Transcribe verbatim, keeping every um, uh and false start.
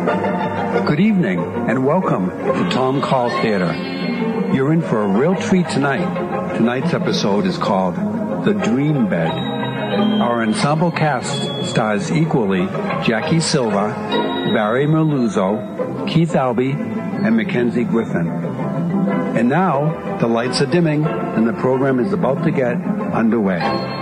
Good evening and welcome to Tom Call Theater. You're in for a real treat tonight. Tonight's episode is called The Dream Bed. Our ensemble cast stars equally Jackie Silva, Barry Merluzzo, Keith Albee, and Mackenzie Griffin. And now, the lights are dimming and the program is about to get underway.